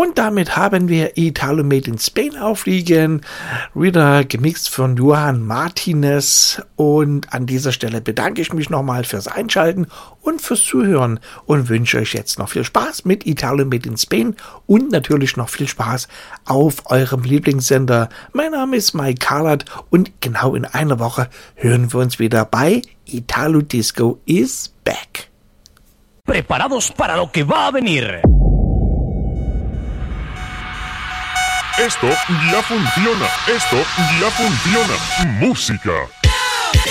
Und damit haben wir Italo Made in Spain aufliegen, wieder gemixt von Johan Martinez. Und an dieser Stelle bedanke ich mich nochmal fürs Einschalten und fürs Zuhören und wünsche euch jetzt noch viel Spaß mit Italo Made in Spain und natürlich noch viel Spaß auf eurem Lieblingssender. Mein Name ist Mike Carlert und genau in einer Woche hören wir uns wieder bei Italo Disco is Back. Preparados para lo que va a venir. Esto ya funciona. Música.